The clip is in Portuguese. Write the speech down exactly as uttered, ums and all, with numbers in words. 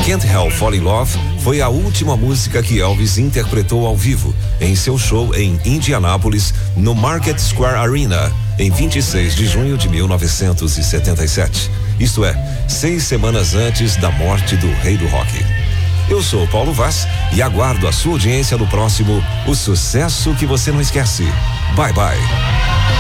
Can't Help Fall in Love foi a última música que Elvis interpretou ao vivo em seu show em Indianápolis, no Market Square Arena, em vinte e seis de junho de mil novecentos e setenta e sete. Isto é, seis semanas antes da morte do rei do rock. Eu sou Paulo Vaz e aguardo a sua audiência no próximo O Sucesso que Você Não Esquece. Bye bye.